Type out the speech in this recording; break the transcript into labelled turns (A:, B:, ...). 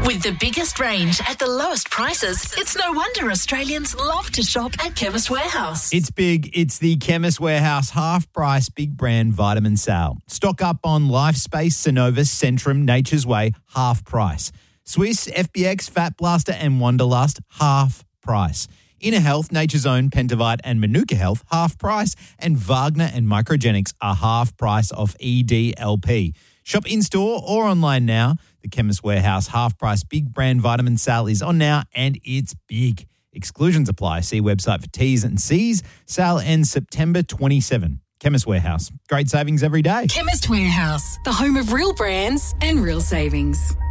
A: With the biggest range at the lowest prices, it's no wonder Australians love to shop at Chemist Warehouse.
B: It's big. It's the Chemist Warehouse half-price big brand vitamin sale. Stock up on LifeSpace, Synovus, Centrum, Nature's Way, half price. Swiss, FBX, Fat Blaster and Wanderlust, half price. Inner Health, Nature's Own, Pentavite and Manuka Health, half price. And Wagner and Microgenics are half price off EDLP. Shop in-store or online now. The Chemist Warehouse half-price big brand vitamin sale is on now and it's big. Exclusions apply. See website for T's and C's. Sale ends September 27. Chemist Warehouse. Great savings every day.
A: Chemist Warehouse, the home of real brands and real savings.